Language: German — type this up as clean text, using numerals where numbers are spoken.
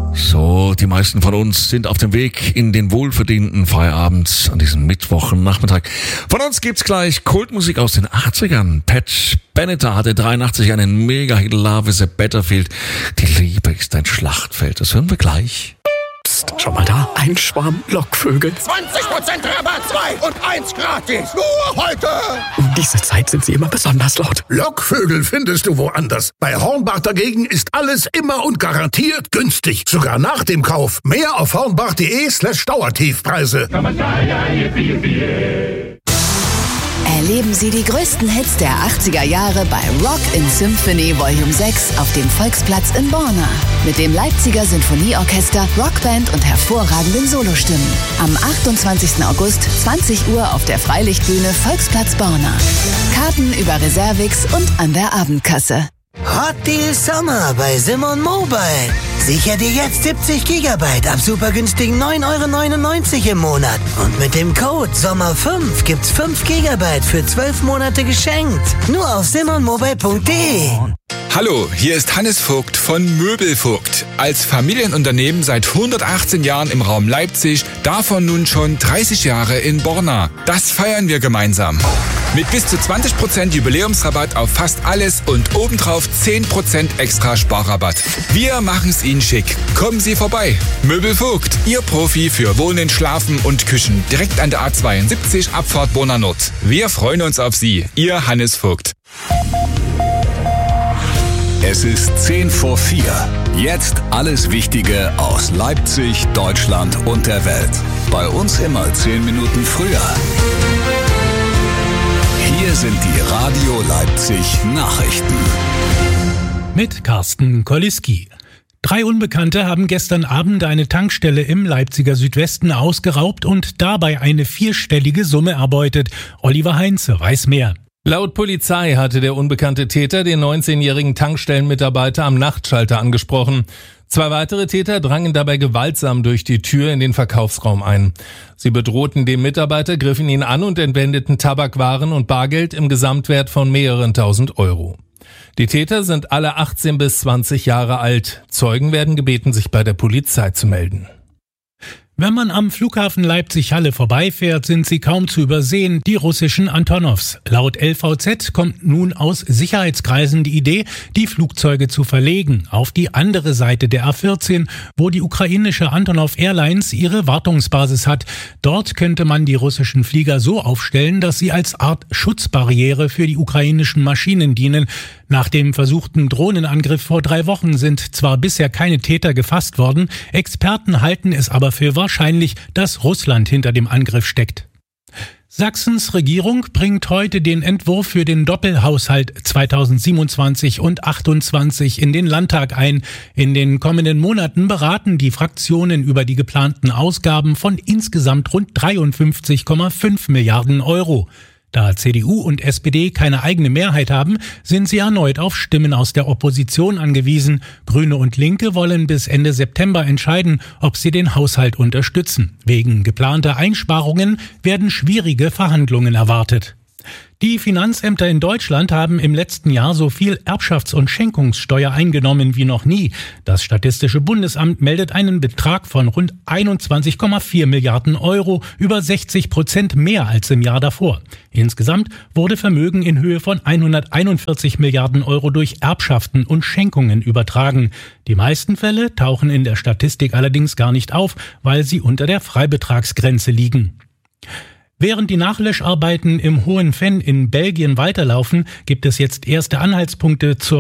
So, die meisten von uns sind auf dem Weg in den wohlverdienten Feierabend an diesem Mittwochnachmittag. Von uns gibt's gleich Kultmusik aus den 80ern. Pat Benatar hatte 83 einen Mega-Hit, Love is a Battlefield. Die Liebe ist ein Schlachtfeld. Das hören wir gleich. Psst, schau mal da, ein Schwarm Lockvögel. 20% Rabatt, 2 und 1 gratis. Nur heute. Um diese Zeit sind sie immer besonders laut. Lockvögel findest du woanders. Bei Hornbach dagegen ist alles immer und garantiert günstig. Sogar nach dem Kauf. Mehr auf hornbach.de/Dauertiefpreise. Erleben Sie die größten Hits der 80er Jahre bei Rock in Symphony Volume 6 auf dem Volksplatz in Borna. Mit dem Leipziger Sinfonieorchester, Rockband und hervorragenden Solostimmen. Am 28. August, 20 Uhr auf der Freilichtbühne Volksplatz Borna. Karten über Reservix und an der Abendkasse. Hot Deal Sommer bei Simon Mobile. Sicher dir jetzt 70 GB ab super günstigen 9,99 € im Monat. Und mit dem Code SOMMER5 gibt's 5 GB für 12 Monate geschenkt. Nur auf simonmobile.de. Hallo, hier ist Hannes Vogt von Möbelvogt. Als Familienunternehmen seit 118 Jahren im Raum Leipzig, davon nun schon 30 Jahre in Borna. Das feiern wir gemeinsam. Mit bis zu 20% Jubiläumsrabatt auf fast alles und obendrauf 10% extra Sparrabatt. Wir machen's Ihnen schick. Kommen Sie vorbei. Möbelvogt, Ihr Profi für Wohnen, Schlafen und Küchen. Direkt an der A72, Abfahrt Borna Nord. Wir freuen uns auf Sie. Ihr Hannes Vogt. Es ist 3:10. Jetzt alles Wichtige aus Leipzig, Deutschland und der Welt. Bei uns immer 10 Minuten früher. Hier sind die Radio Leipzig Nachrichten. Mit Carsten Koliski. 3 Unbekannte haben gestern Abend eine Tankstelle im Leipziger Südwesten ausgeraubt und dabei eine 4-stellige Summe erbeutet. Oliver Heinze weiß mehr. Laut Polizei hatte der unbekannte Täter den 19-jährigen Tankstellenmitarbeiter am Nachtschalter angesprochen. 2 weitere Täter drangen dabei gewaltsam durch die Tür in den Verkaufsraum ein. Sie bedrohten den Mitarbeiter, griffen ihn an und entwendeten Tabakwaren und Bargeld im Gesamtwert von mehreren tausend Euro. Die Täter sind alle 18 bis 20 Jahre alt. Zeugen werden gebeten, sich bei der Polizei zu melden. Wenn man am Flughafen Leipzig-Halle vorbeifährt, sind sie kaum zu übersehen, die russischen Antonovs. Laut LVZ kommt nun aus Sicherheitskreisen die Idee, die Flugzeuge zu verlegen auf die andere Seite der A14, wo die ukrainische Antonov Airlines ihre Wartungsbasis hat. Dort könnte man die russischen Flieger so aufstellen, dass sie als Art Schutzbarriere für die ukrainischen Maschinen dienen. Nach dem versuchten Drohnenangriff vor 3 Wochen sind zwar bisher keine Täter gefasst worden, Experten halten es aber für wahrscheinlich, dass Russland hinter dem Angriff steckt. Sachsens Regierung bringt heute den Entwurf für den Doppelhaushalt 2027 und 28 in den Landtag ein. In den kommenden Monaten beraten die Fraktionen über die geplanten Ausgaben von insgesamt rund 53,5 Milliarden Euro. Da CDU und SPD keine eigene Mehrheit haben, sind sie erneut auf Stimmen aus der Opposition angewiesen. Grüne und Linke wollen bis Ende September entscheiden, ob sie den Haushalt unterstützen. Wegen geplanter Einsparungen werden schwierige Verhandlungen erwartet. Die Finanzämter in Deutschland haben im letzten Jahr so viel Erbschafts- und Schenkungssteuer eingenommen wie noch nie. Das Statistische Bundesamt meldet einen Betrag von rund 21,4 Milliarden Euro, über 60% mehr als im Jahr davor. Insgesamt wurde Vermögen in Höhe von 141 Milliarden Euro durch Erbschaften und Schenkungen übertragen. Die meisten Fälle tauchen in der Statistik allerdings gar nicht auf, weil sie unter der Freibetragsgrenze liegen. Während die Nachlöscharbeiten im Hohen Venn in Belgien weiterlaufen, gibt es jetzt erste Anhaltspunkte zur